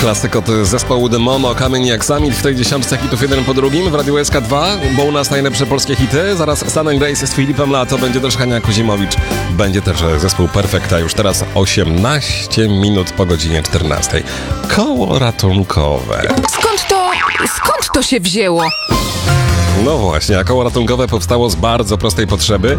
Klasyk od zespołu The Momo, Kamień jak Summit w tej dziesiątce hitów jeden po drugim w Radiu SK2, bo u nas najlepsze polskie hity. Zaraz Sun & Grace z Filipem Lato, będzie też Hania Kuzimowicz, będzie też zespół Perfekta. Już teraz 18 minut po godzinie 14. Koło ratunkowe. Skąd to się wzięło? No właśnie, a koło ratunkowe powstało z bardzo prostej potrzeby.